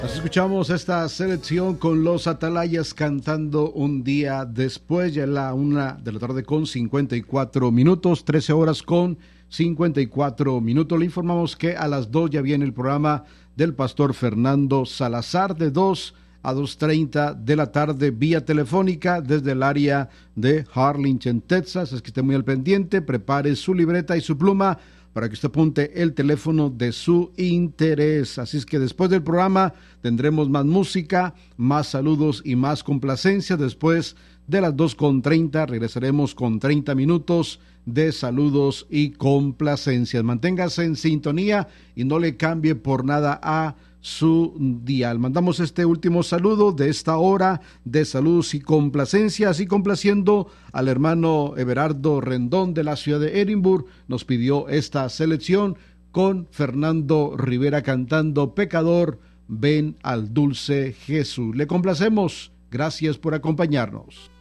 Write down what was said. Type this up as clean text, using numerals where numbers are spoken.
Así escuchamos esta selección con los Atalayas cantando Un Día Después, ya es la 1 de la tarde con 54 minutos, 13 horas con 54 minutos. Le informamos que a las 2 ya viene el programa del pastor Fernando Salazar de 2 a 2:30 de la tarde vía telefónica desde el área de Harlingen, Texas. Es que esté muy al pendiente, prepare su libreta y su pluma para que usted apunte el teléfono de su interés. Así es que después del programa tendremos más música, más saludos y más complacencias. Después de las 2:30 regresaremos con 30 minutos de saludos y complacencias. Manténgase en sintonía y no le cambie por nada a su dial. Mandamos este último saludo de esta hora de saludos y complacencias, y complaciendo al hermano Everardo Rendón de la ciudad de Edimburgo, nos pidió esta selección con Fernando Rivera cantando Pecador, ven al dulce Jesús. Le complacemos, gracias por acompañarnos.